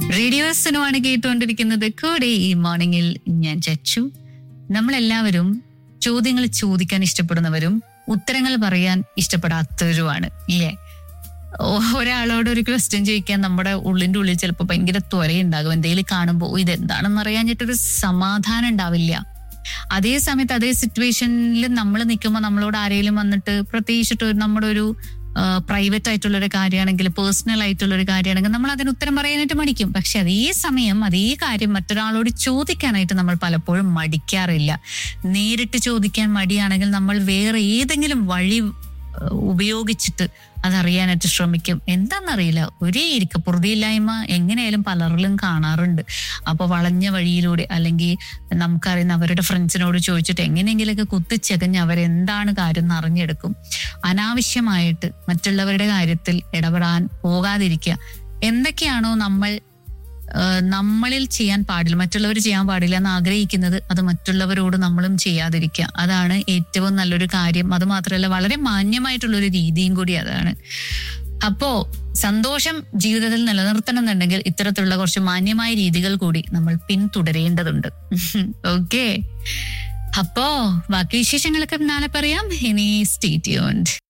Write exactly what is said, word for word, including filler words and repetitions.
Radio സിനുമാണ് കേട്ടുകൊണ്ടിരിക്കുന്നത്. കൂടെ ഈ മോർണിംഗിൽ ഞാൻ ചച്ചു. നമ്മളെല്ലാവരും ചോദ്യങ്ങൾ ചോദിക്കാൻ ഇഷ്ടപ്പെടുന്നവരും ഉത്തരങ്ങൾ പറയാൻ ഇഷ്ടപ്പെടാത്തവരുമാണ് ഇല്ലേ? ഒരാളോട് ഒരു ക്വസ്റ്റ്യൻ ചോദിക്കാൻ നമ്മുടെ ഉള്ളിന്റെ ഉള്ളിൽ ചിലപ്പോൾ ഭയങ്കര ത്വരയുണ്ടാകും. എന്തെങ്കിലും കാണുമ്പോൾ ഇതെന്താണെന്ന് അറിയാഞ്ഞിട്ടൊരു സമാധാനം ഉണ്ടാവില്ല. അതേ സമയത്ത് അതേ സിറ്റുവേഷനിൽ നമ്മൾ നിൽക്കുമ്പോൾ നമ്മളോട് ആരെങ്കിലും വന്നിട്ട് പ്രത്യേകിച്ചിട്ട് നമ്മുടെ ഒരു പ്രൈവറ്റ് ആയിട്ടുള്ള ഒരു കാര്യമാണെങ്കിൽ, പേഴ്സണൽ ആയിട്ടുള്ള ഒരു കാര്യമാണെങ്കിൽ നമ്മൾ അതിന് ഉത്തരം പറയാനായിട്ട് മടിക്കും. പക്ഷെ അതേ സമയം അതേ കാര്യം മറ്റൊരാളോട് ചോദിക്കാനായിട്ട് നമ്മൾ പലപ്പോഴും മടിക്കാറില്ല. നേരിട്ട് ചോദിക്കാൻ മടിയാണെങ്കിൽ നമ്മൾ വേറെ ഏതെങ്കിലും വഴി ഉപയോഗിച്ചിട്ട് അതറിയാനായിട്ട് ശ്രമിക്കും. എന്താണെന്നറിയില്ല, ഒരേ ഇരിക്കപ്പുറതിയില്ലായ്മ എങ്ങനെയായാലും പലരിലും കാണാറുണ്ട്. അപ്പൊ വളഞ്ഞ വഴിയിലൂടെ അല്ലെങ്കിൽ നമുക്കറിയുന്ന അവരുടെ ഫ്രണ്ട്സിനോട് ചോദിച്ചിട്ട് എങ്ങനെയെങ്കിലൊക്കെ കുത്തിച്ചെകഞ്ഞ് അവരെന്താണ് കാര്യം എന്ന് അറിഞ്ഞെടുക്കും. അനാവശ്യമായിട്ട് മറ്റുള്ളവരുടെ കാര്യത്തിൽ ഇടപെടാൻ പോകാതിരിക്കുക. എന്തൊക്കെയാണോ നമ്മൾ നമ്മളിൽ ചെയ്യാൻ പാടില്ല, മറ്റുള്ളവർ ചെയ്യാൻ പാടില്ല എന്ന് ആഗ്രഹിക്കുന്നത്, അത് മറ്റുള്ളവരോട് നമ്മളും ചെയ്യാതിരിക്കുക. അതാണ് ഏറ്റവും നല്ലൊരു കാര്യം. അത് മാത്രമല്ല, വളരെ മാന്യമായിട്ടുള്ളൊരു രീതിയും കൂടി അതാണ്. അപ്പോ സന്തോഷം ജീവിതത്തിൽ നിലനിർത്തണം എന്നുണ്ടെങ്കിൽ ഇത്തരത്തിലുള്ള കുറച്ച് മാന്യമായ രീതികൾ കൂടി നമ്മൾ പിന്തുടരേണ്ടതുണ്ട്. ഓക്കെ, അപ്പോ ബാക്കി വിശേഷങ്ങളൊക്കെ നാളെ പറയാം. ഇനി സ്റ്റേ ട്യൂൺഡ്.